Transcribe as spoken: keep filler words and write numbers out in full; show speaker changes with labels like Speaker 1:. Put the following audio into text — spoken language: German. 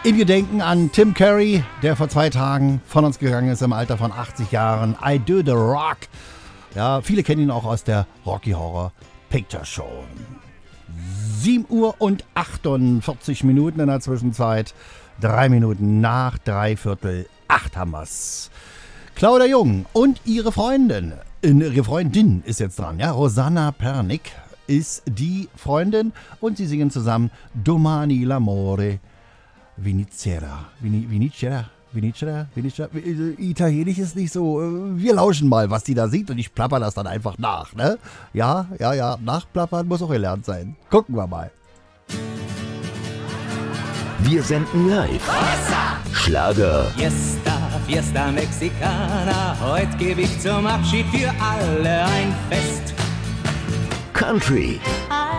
Speaker 1: Im Gedenken an Tim Curry, der vor zwei Tagen von uns gegangen ist im Alter von achtzig Jahren. I Do The Rock. Ja, viele kennen ihn auch aus der Rocky Horror Picture Show. sieben Uhr und achtundvierzig Minuten in der Zwischenzeit. Drei Minuten nach dreiviertel acht haben wir's. Claudia Jung und ihre Freundin, ihre Freundin ist jetzt dran. Ja, Rosanna Pernick ist die Freundin und sie singen zusammen Domani l'amore Vinicera. Vini, Vinicera, Vinicera, Vinicera. Italienisch ist nicht so. Wir lauschen mal, was die da singt und ich plapper das dann einfach nach. Ne? Ja, ja, ja. Nachplappern muss auch gelernt sein. Gucken wir mal.
Speaker 2: Wir senden live. Schlager.
Speaker 3: Fiesta, Fiesta Mexicana. Heute gebe ich zum Abschied für alle ein Fest.
Speaker 2: Country.